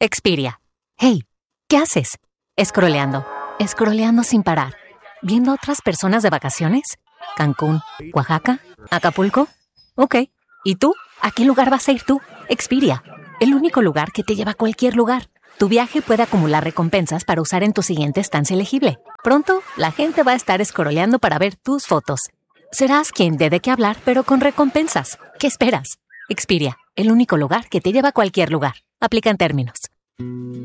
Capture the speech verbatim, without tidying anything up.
Expedia. Hey, ¿qué haces? Scrolleando. Scrolleando sin parar. ¿Viendo a otras personas de vacaciones? ¿Cancún? ¿Oaxaca? ¿Acapulco? Ok. ¿Y tú? ¿A qué lugar vas a ir tú? Expedia. El único lugar que te lleva a cualquier lugar. Tu viaje puede acumular recompensas para usar en tu siguiente estancia elegible. Pronto, la gente va a estar scrolleando para ver tus fotos. Serás quien dé de qué hablar, pero con recompensas. ¿Qué esperas? Expedia, el único lugar que te lleva a cualquier lugar. Aplican términos.